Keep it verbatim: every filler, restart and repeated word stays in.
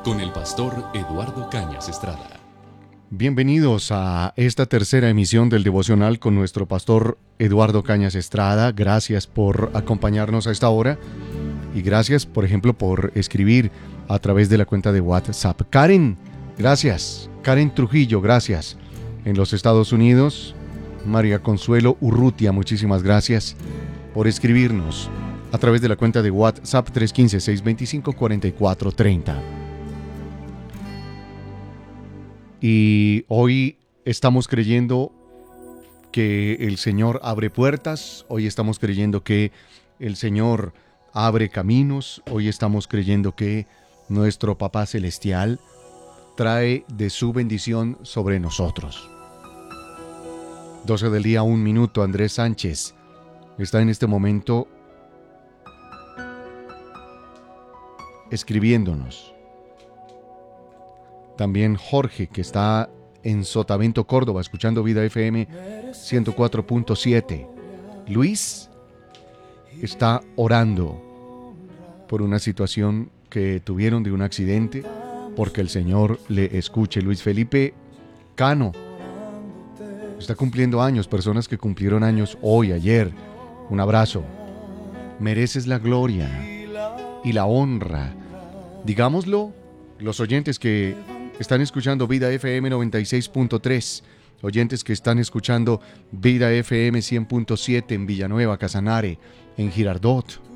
con el pastor Eduardo Cañas Estrada. Bienvenidos a esta tercera emisión del devocional con nuestro pastor Eduardo Cañas Estrada. Gracias por acompañarnos a esta hora y gracias, por ejemplo, por escribir a través de la cuenta de WhatsApp. Karen, gracias. Karen Trujillo, gracias. En los Estados Unidos, María Consuelo Urrutia, muchísimas gracias por escribirnos a través de la cuenta de WhatsApp tres uno cinco, seis dos cinco, cuatro cuatro tres cero. Y hoy estamos creyendo que el Señor abre puertas, hoy estamos creyendo que el Señor abre caminos, hoy estamos creyendo que nuestro Papá Celestial trae de su bendición sobre nosotros. doce del día, un minuto. Andrés Sánchez está en este momento escribiéndonos. También Jorge, que está en Sotavento, Córdoba, escuchando Vida F M ciento cuatro punto siete. Luis está orando por una situación que tuvieron de un accidente, porque el Señor le escuche. Luis Felipe Cano está cumpliendo años, personas que cumplieron años hoy, ayer. Un abrazo. Mereces la gloria y la honra. Digámoslo, los oyentes que están escuchando Vida F M noventa y seis punto tres, oyentes que están escuchando Vida F M cien punto siete en Villanueva, Casanare, en Girardot,